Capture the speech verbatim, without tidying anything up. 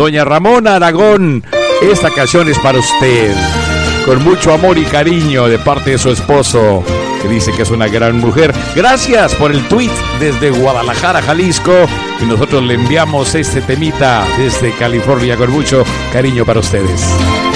Doña Ramona Aragón, esta canción es para usted, con mucho amor y cariño de parte de su esposo, que dice que es una gran mujer. Gracias por el tweet desde Guadalajara, Jalisco, y nosotros le enviamos este temita desde California con mucho cariño para ustedes.